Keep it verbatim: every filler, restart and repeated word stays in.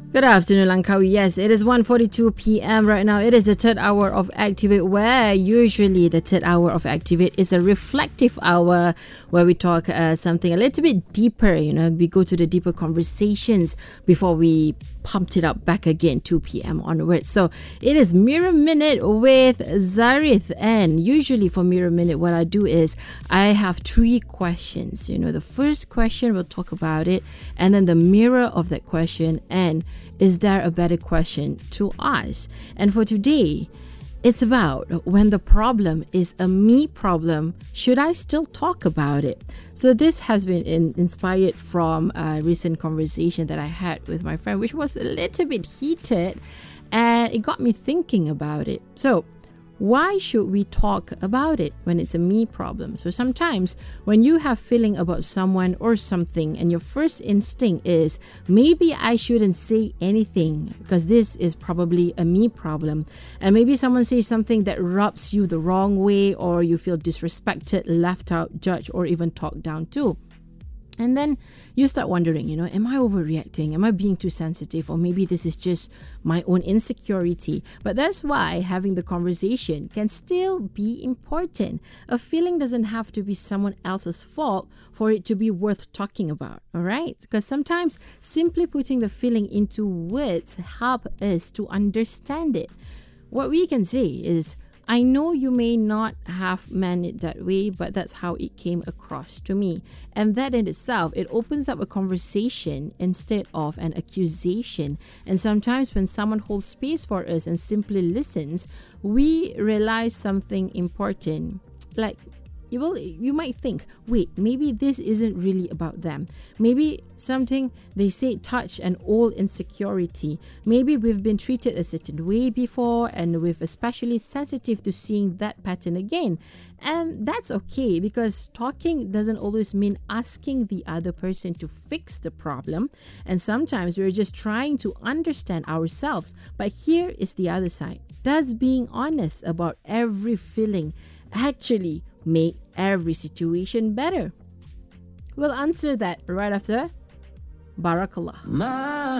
Good afternoon, Langkawi. Yes, it is one forty-two p.m. right now. It is the third hour of Activate, where usually the third hour of Activate is a reflective hour where we talk uh, something a little bit deeper. You know, we go to the deeper conversations before we pumped it up back again, two p.m. onwards. So it is Mirror Minute with Zarith. And usually for Mirror Minute, what I do is I have three questions. You know, the first question, we'll talk about it, and then the mirror of that question, and is there a better question to ask? And for today, it's about when the problem is a me problem, should I still talk about it? So this has been in, inspired from a recent conversation that I had with my friend, which was a little bit heated, and it got me thinking about it. So why should we talk about it when it's a me problem? So sometimes when you have feeling about someone or something and your first instinct is, maybe I shouldn't say anything because this is probably a me problem. And maybe someone says something that rubs you the wrong way, or you feel disrespected, left out, judged, or even talked down to. And then you start wondering, you know, am I overreacting? Am I being too sensitive? Or maybe this is just my own insecurity. But that's why having the conversation can still be important. A feeling doesn't have to be someone else's fault for it to be worth talking about, all right? Because sometimes simply putting the feeling into words help us to understand it. What we can say is, I know you may not have meant it that way, but that's how it came across to me. And that in itself, it opens up a conversation instead of an accusation. And sometimes when someone holds space for us and simply listens, we realize something important. Like, you will, you might think, wait, maybe this isn't really about them. Maybe something they say touch an old insecurity. Maybe we've been treated a certain way before, and we're especially sensitive to seeing that pattern again. And that's okay, because talking doesn't always mean asking the other person to fix the problem. And sometimes we're just trying to understand ourselves. But here is the other side. Does being honest about every feeling actually make every situation better? We'll answer that right after Barakallah.